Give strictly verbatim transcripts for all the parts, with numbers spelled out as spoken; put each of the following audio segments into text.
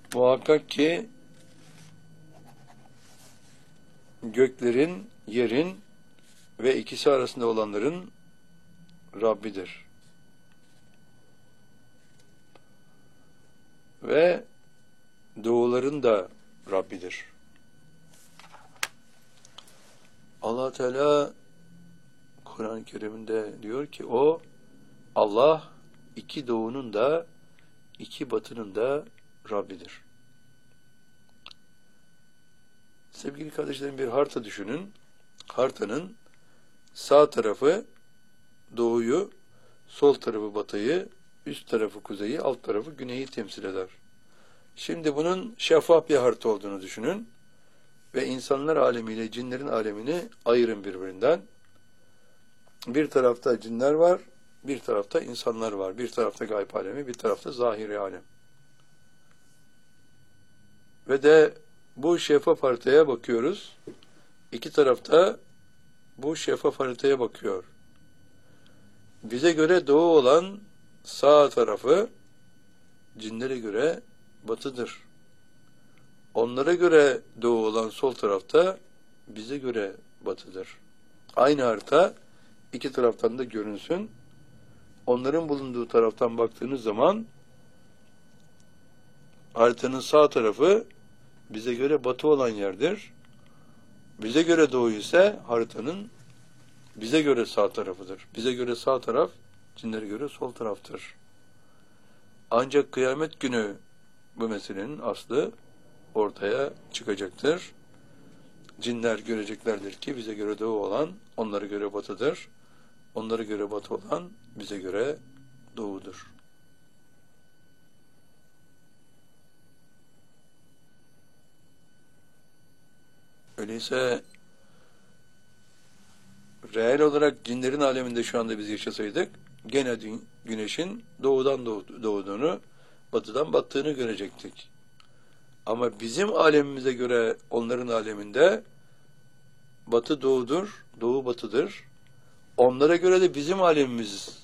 Muhakkak ki göklerin, yerin ve ikisi arasında olanların Rabbidir. Ve doğuların da Rabbidir. Allah Teala Kur'an-ı Kerim'de diyor ki o Allah iki doğunun da iki batının da Rabbidir. Sevgili kardeşlerim, bir harita düşünün. Haritanın sağ tarafı doğuyu, sol tarafı batıyı, üst tarafı kuzeyi, alt tarafı güneyi temsil eder. Şimdi bunun şeffaf bir harita olduğunu düşünün ve insanlar alemiyle cinlerin alemini ayırın birbirinden. Bir tarafta cinler var, bir tarafta insanlar var. Bir tarafta gayb alemi, bir tarafta zahiri alem. Ve de bu şeffaf haritaya bakıyoruz. İki tarafta bu şeffaf haritaya bakıyor. Bize göre doğu olan sağ tarafı, cinlere göre batıdır. Onlara göre doğu olan sol tarafta bize göre batıdır. Aynı harita iki taraftan da görünsün. Onların bulunduğu taraftan baktığınız zaman haritanın sağ tarafı bize göre batı olan yerdir. Bize göre doğu ise haritanın bize göre sağ tarafıdır. Bize göre sağ taraf, cinlere göre sol taraftır. Ancak kıyamet günü bu meselenin aslı ortaya çıkacaktır. Cinler göreceklerdir ki bize göre doğu olan onlara göre batıdır. Onlara göre batı olan bize göre doğudur. Öyleyse reel olarak cinlerin aleminde şu anda biz yaşasaydık gene güneşin doğudan doğduğunu, batıdan battığını görecektik. Ama bizim alemimize göre onların aleminde batı doğudur, doğu batıdır. Onlara göre de bizim alemimiz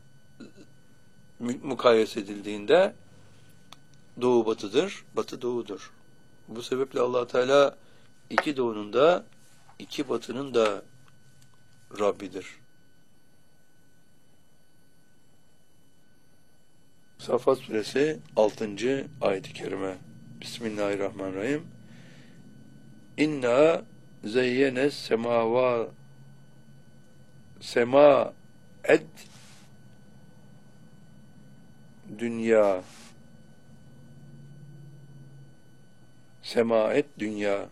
mukayese edildiğinde doğu batıdır, batı doğudur. Bu sebeple Allah Teala iki doğunun da iki batının da Rabbidir. Safat Suresi altıncı ayet-i kerime. Bismillahirrahmanirrahim. İnna zeyyene semava sema ed dünya sema et dünya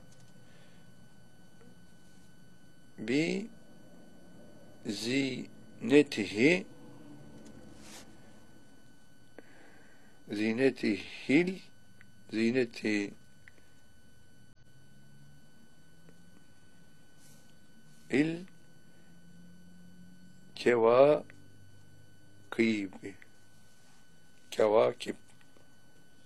bi zinetihi zinetihil zineti il keva kıybi kevakib